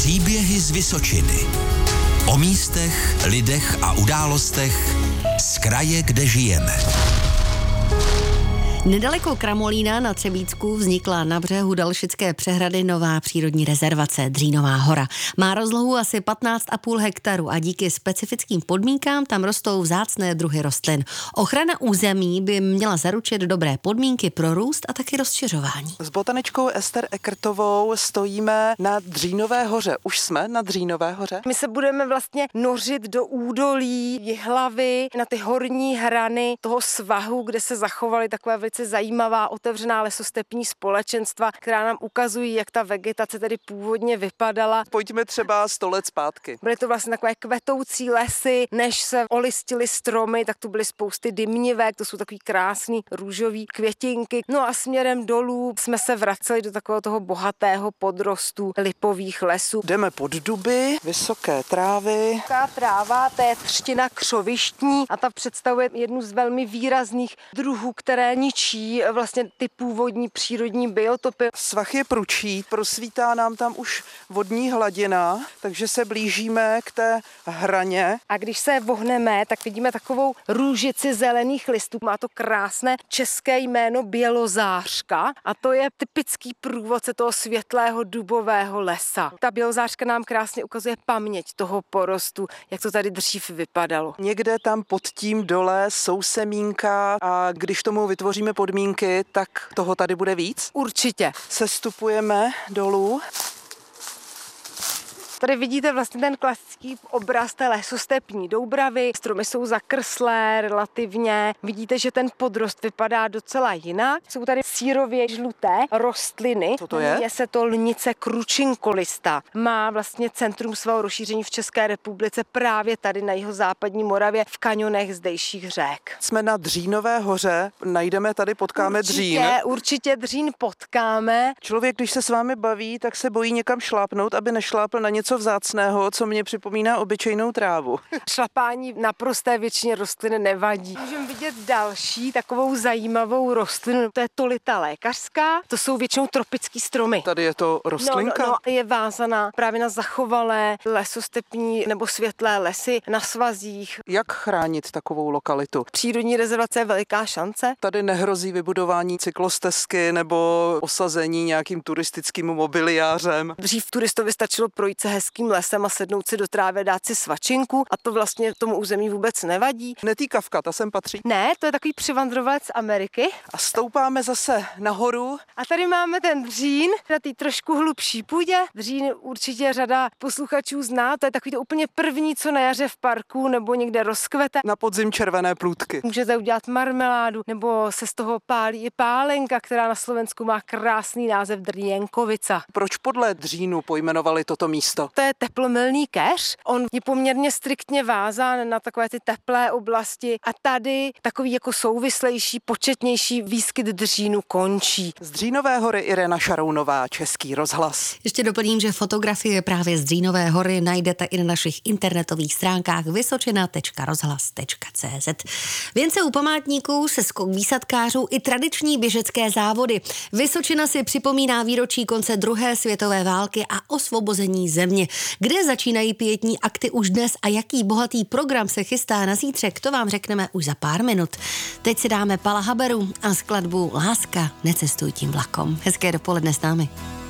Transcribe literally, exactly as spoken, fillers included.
Příběhy z Vysočiny. O místech, lidech a událostech z kraje, kde žijeme. Nedaleko Kramolína na Třebíčsku vznikla na břehu Dalšické přehrady nová přírodní rezervace Dřínová hora. Má rozlohu asi patnáct a půl hektaru a díky specifickým podmínkám tam rostou vzácné druhy rostlin. Ochrana území by měla zaručit dobré podmínky pro růst a taky rozšiřování. S botaničkou Ester Eckertovou stojíme na Dřínové hoře. Už jsme na Dřínové hoře? My se budeme vlastně nořit do údolí Jihlavy, na ty horní hrany toho svahu, kde se zachovaly takové velice zajímavá otevřená lesostepní společenstva, která nám ukazují, jak ta vegetace tedy původně vypadala. Pojďme třeba sto let zpátky. Byly to vlastně takové kvetoucí lesy, než se olistily stromy, tak tu byly spousty dymnivek, to jsou takový krásný růžový květinky. No a směrem dolů jsme se vraceli do takového toho bohatého podrostu lipových lesů. Jdeme pod duby, vysoké trávy. Taká tráva, to je třtina křovištní a ta představuje jednu z velmi výrazných druhů, které ničí vlastně ty původní přírodní biotopy. Svah je prudší, prosvítá nám tam už vodní hladina, takže se blížíme k té hraně. A když se vohneme, tak vidíme takovou růžici zelených listů. Má to krásné české jméno bělozářka a to je typický průvodce toho světlého dubového lesa. Ta bělozářka nám krásně ukazuje paměť toho porostu, jak to tady dřív vypadalo. Někde tam pod tím dole jsou semínka a když tomu vytvoříme podmínky, tak toho tady bude víc? Určitě. Sestupujeme dolů. Tady vidíte vlastně ten klasický obraz té lesostepní Doubravy. Stromy jsou zakrslé relativně. Vidíte, že ten podrost vypadá docela jinak. Jsou tady sírově žluté rostliny. Co to je? Je se to lnice kručinkolista. Má vlastně centrum svého rozšíření v České republice právě tady na jihozápadní Moravě v kanionech zdejších řek. Jsme na Dřínové hoře, najdeme tady, potkáme určitě, dřín. Určitě dřín potkáme. Člověk, když se s vámi baví, tak se bojí někam šlápnout, aby nešlápl na něco vzácného, co mě připomíná obyčejnou trávu. Šlapání na prosté většině rostlin nevadí. Můžeme vidět další takovou zajímavou rostlinu. To je tolita lékařská. To jsou většinou tropické stromy. Tady je to rostlinka? No, no, no, je vázaná právě na zachovalé lesostepní nebo světlé lesy na svazích. Jak chránit takovou lokalitu? Přírodní rezervace je veliká šance. Tady nehrozí vybudování cyklostezky nebo osazení nějakým turistickým mobiliářem. Dřív turistovi stačilo projít se hezkým lesem a sednout si do trávy, dát si svačinku a to vlastně tomu území vůbec nevadí. Netýkavka, ta sem patří? Ne, to je takový přivandrovec z Ameriky. A stoupáme zase nahoru. A tady máme ten dřín na té trošku hlubší půdě. Dřín určitě řada posluchačů zná, to je takový to úplně první, co na jaře v parku nebo někde rozkvete. Na podzim červené plůdky. Můžete udělat marmeládu nebo se z toho pálí i pálenka, která na Slovensku má krásný název Drněnkovica. Proč podle dřínu pojmenovali toto místo? To je teplomilný keř. On je poměrně striktně vázán na takové ty teplé oblasti a tady takový jako souvislejší, početnější výskyt dřínu končí. Z Dřínové hory Irena Šarounová, Český rozhlas. Ještě doplním, že fotografie právě z Dřínové hory najdete i na našich internetových stránkách vysočina tečka rozhlas tečka cé zet. Věnce u památníků, se skok výsadkářů i tradiční běžecké závody. Vysočina si připomíná výročí konce druhé světové války a osvobození země. Kde začínají pietní akty už dnes a jaký bohatý program se chystá na zítřek, to vám řekneme už za pár minut. Teď si dáme Pala Haberu a skladbu Láska, necestuj tím vlakom. Hezké dopoledne s námi.